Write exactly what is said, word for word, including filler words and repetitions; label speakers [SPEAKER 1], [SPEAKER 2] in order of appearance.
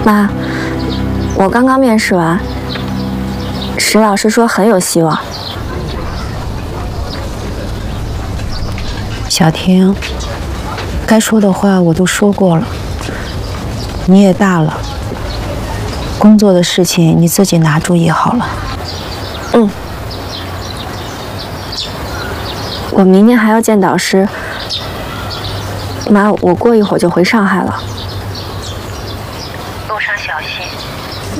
[SPEAKER 1] 妈，我刚刚面试完，石老师说很有希望。
[SPEAKER 2] 小婷，该说的话我都说过了，你也大了，工作的事情你自己拿主意好了。
[SPEAKER 1] 嗯。我明天还要见导师。妈，我过一会儿就回上海了。